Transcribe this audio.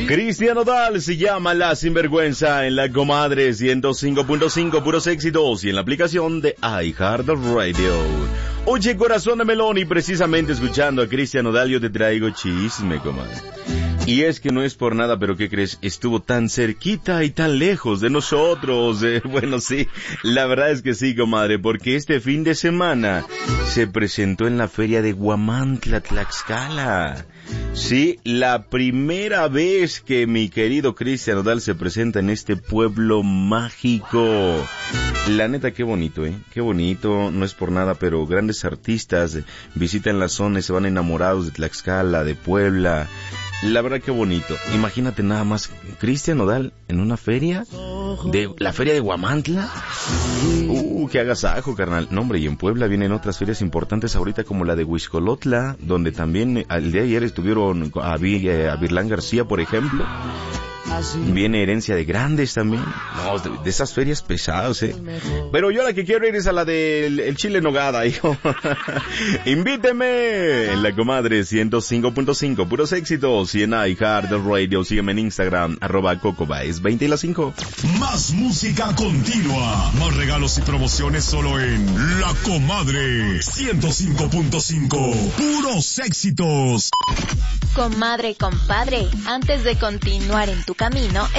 Cristian Nodal se llama La Sinvergüenza en la Comadre 105.5 puros éxitos y en la aplicación de iHeartRadio. Oye, corazón de melón, y precisamente escuchando a Cristian Nodal yo te traigo chisme, comadre. Y es que no es por nada, pero ¿qué crees? Estuvo tan cerquita y tan lejos de nosotros. Bueno, sí, la verdad es que sí, comadre, porque este fin de semana se presentó en la feria de Huamantla, Tlaxcala. Sí, la primera vez que mi querido Cristian Nodal se presenta en este pueblo mágico. La neta, qué bonito, qué bonito, no es por nada, pero grandes artistas visitan la zona y se van enamorados de Tlaxcala, de Puebla. La verdad, qué bonito. Imagínate nada más, Cristian Nodal en una feria, de la feria de Huamantla. Qué agasajo, carnal. No, hombre, y en Puebla vienen otras ferias importantes ahorita como la de Huixcolotla, donde también el día de ayer estuvieron a Virlán García, por ejemplo. Viene Herencia de Grandes también. No, de esas ferias pesadas, Pero yo la que quiero ir es a la del el chile en nogada, hijo. Invíteme en la Comadre 105.5 puros éxitos y en iHeartRadio. Sígueme en Instagram @CocoBaez20:05. Más música continua, más regalos y promociones solo en La Comadre 105.5 puros éxitos. Comadre, compadre, antes de continuar en tu camino,